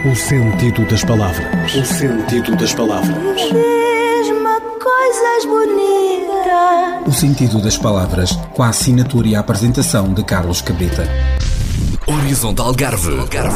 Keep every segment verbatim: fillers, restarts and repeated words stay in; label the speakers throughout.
Speaker 1: O sentido das palavras. O sentido das palavras.
Speaker 2: Diz-me coisas bonitas.
Speaker 1: O sentido das palavras, com a assinatura e a apresentação de Carlos Cabrita.
Speaker 3: Horizonte Algarve.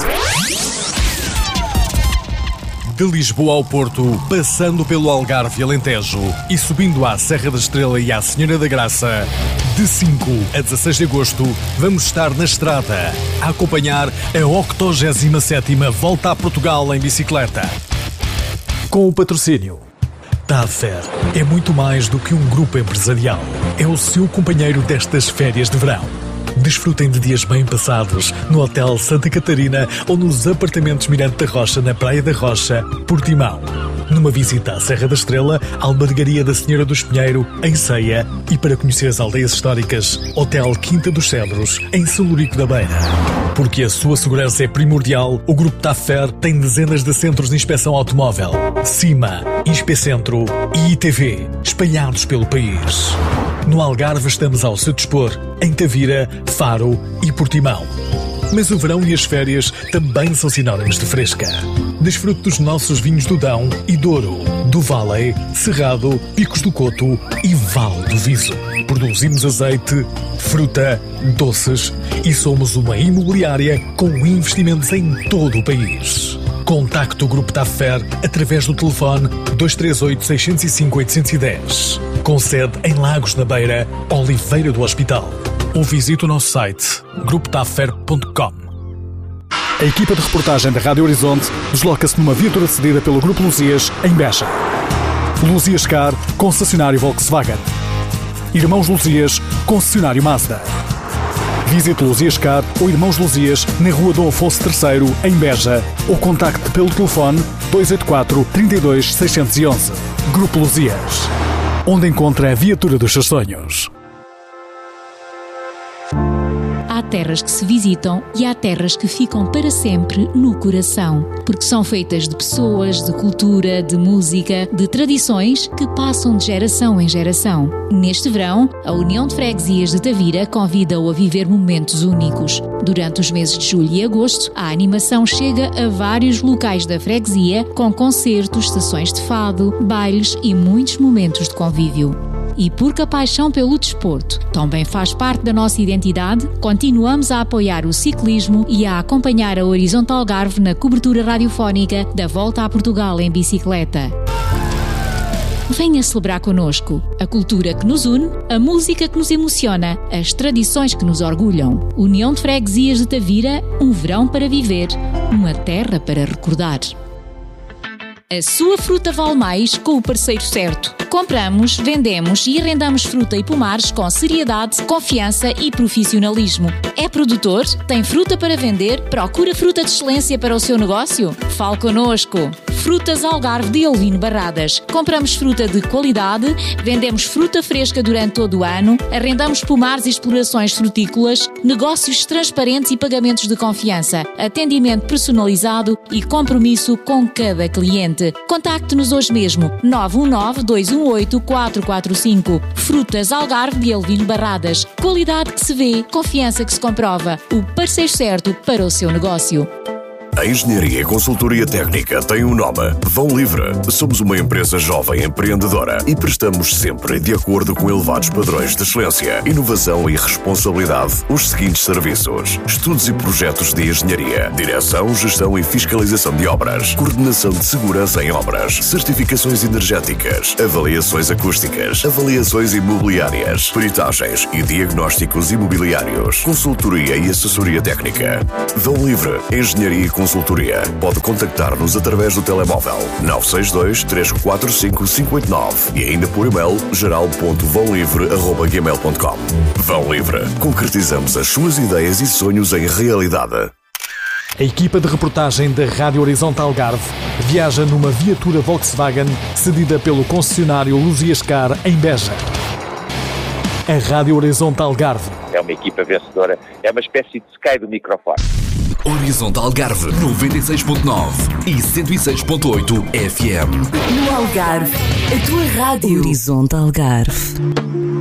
Speaker 4: De Lisboa ao Porto, passando pelo Algarve e Alentejo e subindo à Serra da Estrela e à Senhora da Graça, de cinco a dezasseis de agosto, vamos estar na estrada a acompanhar a octogésima sétima Volta a Portugal em bicicleta. Com o patrocínio TAFER é muito mais do que um grupo empresarial. É o seu companheiro destas férias de verão. Desfrutem de dias bem passados no Hotel Santa Catarina ou nos apartamentos Mirante da Rocha, na Praia da Rocha, Portimão. Numa visita à Serra da Estrela, Albergaria da Senhora do Espinheiro, em Ceia, e para conhecer as aldeias históricas, Hotel Quinta dos Cedros, em São Lurico da Beira. Porque a sua segurança é primordial, o Grupo TAFER tem dezenas de centros de inspeção automóvel, CIMA, Inspecentro e I T V, espalhados pelo país. No Algarve estamos ao seu dispor, em Tavira, Faro e Portimão. Mas o verão e as férias também são sinónimos de fresca. Desfrute dos nossos vinhos do Dão e Douro, do Vale, Cerrado, Picos do Coto e Vale do Viso. Produzimos azeite, fruta, doces e somos uma imobiliária com investimentos em todo o país. Contacte o Grupo TAFER através do telefone dois três oito, seis zero cinco, oito um zero. Com sede em Lagos na Beira, Oliveira do Hospital. Ou visite o nosso site grupo tafer ponto com. A equipa de reportagem da Rádio Horizonte desloca-se numa viatura cedida pelo Grupo Luzias em Beja. Luzias Car, concessionário Volkswagen. Irmãos Luzias, concessionário Mazda. Visite Luzias Car ou Irmãos Luzias na Rua Dom Afonso terceiro, em Beja, ou contacte pelo telefone dois oito quatro, três dois, seis um um. Grupo Luzias, onde encontra a viatura dos seus sonhos.
Speaker 5: Há terras que se visitam e há terras que ficam para sempre no coração, porque são feitas de pessoas, de cultura, de música, de tradições que passam de geração em geração. Neste verão, a União de Freguesias de Tavira convida-o a viver momentos únicos. Durante os meses de julho e agosto, a animação chega a vários locais da freguesia, com concertos, sessões de fado, bailes e muitos momentos de convívio. E porque a paixão pelo desporto também faz parte da nossa identidade, continuamos a apoiar o ciclismo e a acompanhar a Horizonte Algarve na cobertura radiofónica da Volta a Portugal em bicicleta. Venha celebrar connosco a cultura que nos une, a música que nos emociona, as tradições que nos orgulham. União de Freguesias de Tavira, um verão para viver, uma terra para recordar. A sua fruta vale mais com o parceiro certo. Compramos, vendemos e arrendamos fruta e pomares com seriedade, confiança e profissionalismo. É produtor? Tem fruta para vender? Procura fruta de excelência para o seu negócio? Fale connosco! Frutas Algarve de Alvino Barradas. Compramos fruta de qualidade, vendemos fruta fresca durante todo o ano, arrendamos pomares e explorações frutícolas, negócios transparentes e pagamentos de confiança, atendimento personalizado e compromisso com cada cliente. Contacte-nos hoje mesmo, nove um nove, dois um oito, quatro quatro cinco. Frutas Algarve de Alvino Barradas. Qualidade que se vê, confiança que se comprova. O parceiro certo para o seu negócio.
Speaker 3: A Engenharia e Consultoria Técnica tem um nome: Vão Livre. Somos uma empresa jovem empreendedora e prestamos sempre, de acordo com elevados padrões de excelência, inovação e responsabilidade, os seguintes serviços: estudos e projetos de engenharia, direção, gestão e fiscalização de obras, coordenação de segurança em obras, certificações energéticas, avaliações acústicas, avaliações imobiliárias, peritagens e diagnósticos imobiliários, consultoria e assessoria técnica. Vão Livre Engenharia e Consultoria. Pode contactar-nos através do telemóvel nove seis dois, três quatro cinco, cinco oito nove e ainda por e-mail geral ponto vão livre arroba gmail ponto com. Vão Livre. Concretizamos as suas ideias e sonhos em realidade.
Speaker 4: A equipa de reportagem da Rádio Horizonte Algarve viaja numa viatura Volkswagen cedida pelo concessionário Luzias Car em Beja. A Rádio Horizonte Algarve
Speaker 6: é uma equipa vencedora, é uma espécie de Sky do microfone.
Speaker 3: Horizonte Algarve noventa e seis ponto nove e cento e seis ponto oito F M.
Speaker 2: No Algarve, a tua rádio.
Speaker 7: Horizonte Algarve.